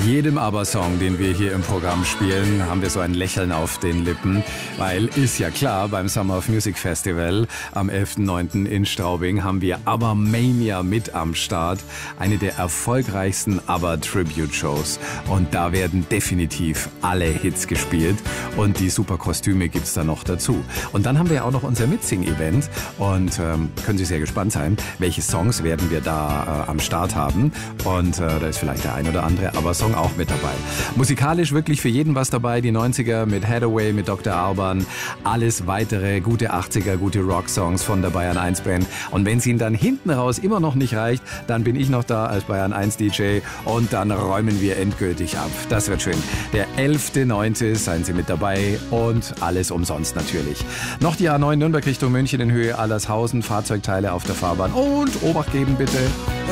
jedem ABBA-Song, den wir hier im Programm spielen, haben wir so ein Lächeln auf den Lippen, weil ist ja klar, beim Summer of Music Festival am 11.09. in Straubing haben wir ABBA Mania mit am Start, eine der erfolgreichsten ABBA-Tribute-Shows, und da werden definitiv alle Hits gespielt und die super Kostüme gibt's da noch dazu. Und dann haben wir auch noch unser Mitsing-Event und können Sie sehr gespannt sein, welche Songs werden wir da am Start haben, und da ist vielleicht der ein oder andere ABBA-Song auch mit dabei. Musikalisch wirklich für jeden was dabei, die 90er mit Hathaway, mit Dr. Alban, alles weitere, gute 80er, gute Rock-Songs von der Bayern 1 Band. Und wenn es Ihnen dann hinten raus immer noch nicht reicht, dann bin ich noch da als Bayern 1 DJ und dann räumen wir endgültig ab. Das wird schön. Der 11.9. seien Sie mit dabei und alles umsonst natürlich. Noch die A9 Nürnberg Richtung München in Höhe Allershausen, Fahrzeugteile auf der Fahrbahn und Obacht geben bitte.